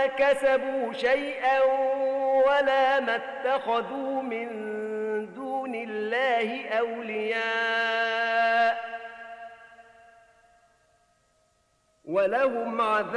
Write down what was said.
ما كسبوا شيئا ولا ما اتخذوا من دون الله أولياء ولهم عذاب